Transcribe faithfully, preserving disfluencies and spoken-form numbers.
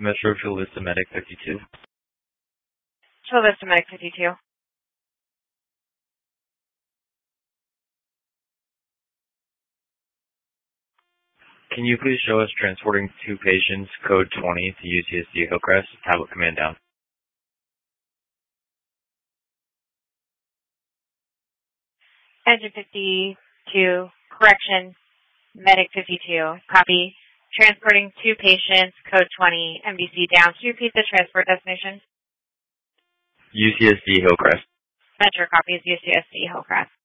Metro Chula Vista Medic fifty-two. Chula Vista Medic fifty-two. Can you please show us transporting two patients, code twenty, to U C S D Hillcrest, tablet command down. Engine fifty-two, correction, Medic fifty-two, copy. Transporting two patients, code twenty, M D C down. Can you repeat the transport destination? U C S D Hillcrest. Metro copies U C S D Hillcrest.